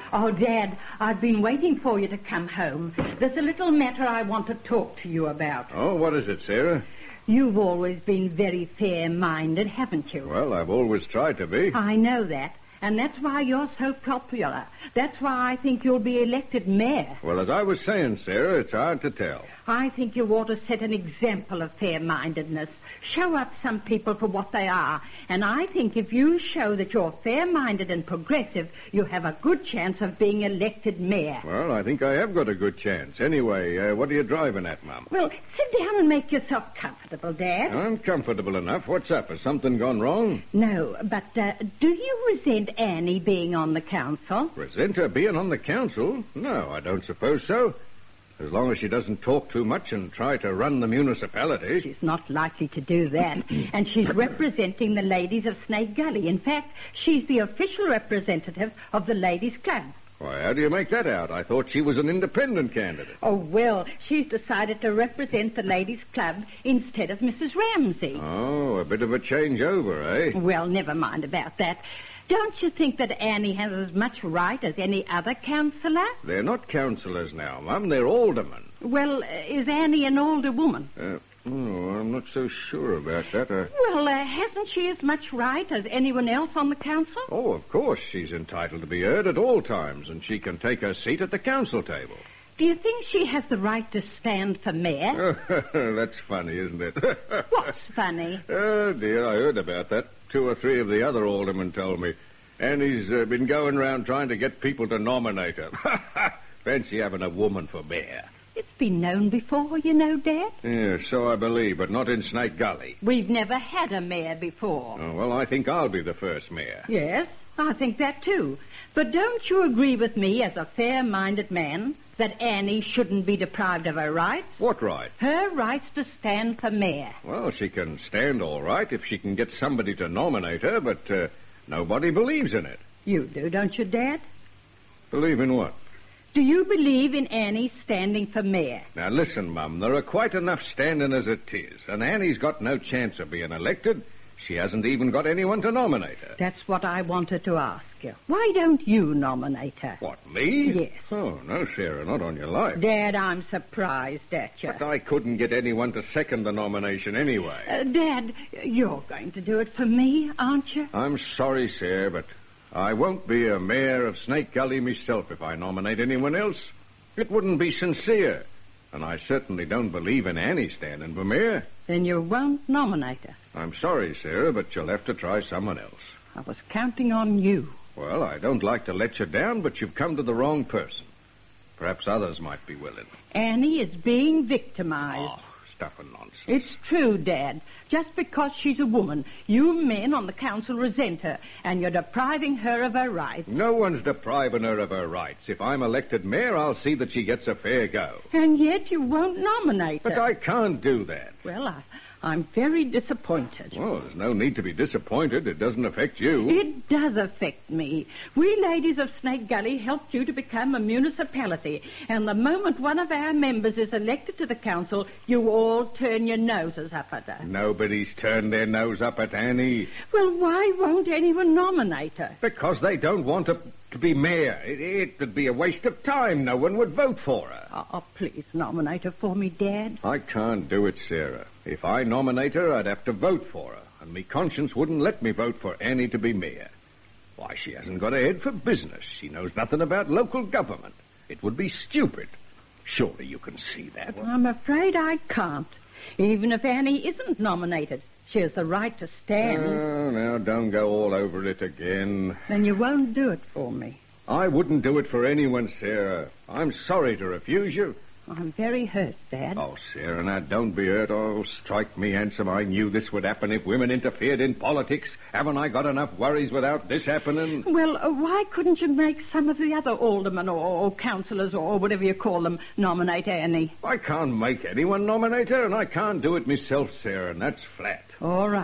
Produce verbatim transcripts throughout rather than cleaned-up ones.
Oh, Dad, I've been waiting for you to come home. There's a little matter I want to talk to you about. Oh, what is it, Sarah? You've always been very fair-minded, haven't you? Well, I've always tried to be. I know that, and that's why you're so popular. That's why I think you'll be elected mayor. Well, as I was saying, Sarah, it's hard to tell. I think you ought to set an example of fair-mindedness. Show up some people for what they are. And I think if you show that you're fair-minded and progressive, you have a good chance of being elected mayor. Well, I think I have got a good chance. Anyway, uh, what are you driving at, Mum? Well, sit down and make yourself comfortable, Dad. I'm comfortable enough. What's up? Has something gone wrong? No, but uh, do you resent Annie being on the council? Resent her being on the council? No, I don't suppose so. As long as she doesn't talk too much and try to run the municipality. She's not likely to do that. And she's representing the ladies of Snake Gully. In fact, she's the official representative of the Ladies' Club. Why, how do you make that out? I thought she was an independent candidate. Oh, well, she's decided to represent the Ladies' Club instead of Missus Ramsey. Oh, a bit of a changeover, eh? Well, never mind about that. Don't you think that Annie has as much right as any other councillor? They're not councillors now, Mum. They're aldermen. Well, uh, is Annie an older woman? Uh, oh, I'm not so sure about that. Uh... Well, uh, hasn't she as much right as anyone else on the council? Oh, of course. She's entitled to be heard at all times, and she can take her seat at the council table. Do you think she has the right to stand for mayor? That's funny, isn't it? What's funny? Oh, dear, I heard about that. Two or three of the other aldermen told me. Annie's uh, been going round trying to get people to nominate her. Fancy having a woman for mayor. It's been known before, you know, Dad. Yeah, so I believe, but not in Snake Gully. We've never had a mayor before. Oh, well, I think I'll be the first mayor. Yes, I think that too. But don't you agree with me as a fair-minded man that Annie shouldn't be deprived of her rights? What right? Her rights to stand for mayor. Well, she can stand all right if she can get somebody to nominate her, but uh, nobody believes in it. You do, don't you, Dad? Believe in what? Do you believe in Annie standing for mayor? Now, listen, Mum, there are quite enough standing as it is, and Annie's got no chance of being elected. She hasn't even got anyone to nominate her. That's what I wanted to ask you. Why don't you nominate her? What, me? Yes. Oh, no, Sarah, not on your life. Dad, I'm surprised at you. But I couldn't get anyone to second the nomination anyway. Uh, Dad, you're going to do it for me, aren't you? I'm sorry, Sarah, but I won't be a mayor of Snake Gully myself if I nominate anyone else. It wouldn't be sincere. And I certainly don't believe in Annie standing for mayor. Then you won't nominate her. I'm sorry, Sarah, but you'll have to try someone else. I was counting on you. Well, I don't like to let you down, but you've come to the wrong person. Perhaps others might be willing. Annie is being victimized. Oh, stuff and nonsense. It's true, Dad. Just because she's a woman, you men on the council resent her, and you're depriving her of her rights. No one's depriving her of her rights. If I'm elected mayor, I'll see that she gets a fair go. And yet you won't nominate but her. But I can't do that. Well, I, I'm very disappointed. Well, there's no need to be disappointed. It doesn't affect you. It does affect me. We ladies of Snake Gully helped you to become a municipality, and the moment one of our members is elected to the council, you all turn your noses up at her. Nobody's turned their nose up at Annie. Well, why won't anyone nominate her? Because they don't want her to be mayor. It, it would be a waste of time. No one would vote for her. Oh, oh, please nominate her for me, Dad. I can't do it, Sarah. If I nominate her, I'd have to vote for her, and me conscience wouldn't let me vote for Annie to be mayor. Why, she hasn't got a head for business. She knows nothing about local government. It would be stupid. Surely you can see that. Well, I'm afraid I can't. Even if Annie isn't nominated, she has the right to stand. Oh, now, don't go all over it again. Then you won't do it for me. I wouldn't do it for anyone, Sarah. I'm sorry to refuse you. I'm very hurt, Dad. Oh, Sarah, now don't be hurt. Oh, strike me handsome. I knew this would happen if women interfered in politics. Haven't I got enough worries without this happening? Well, uh, why couldn't you make some of the other aldermen or, or councillors or whatever you call them nominate Annie? I can't make anyone nominate her, and I can't do it myself, Sarah, and that's flat. All right,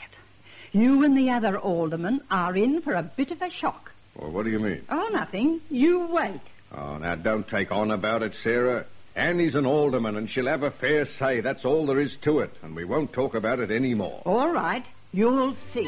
Dad. You and the other aldermen are in for a bit of a shock. Well, what do you mean? Oh, nothing. You wait. Oh, now, don't take on about it, Sarah. Annie's an alderman, and she'll have a fair say. That's all there is to it, and we won't talk about it any more. All right. You'll see.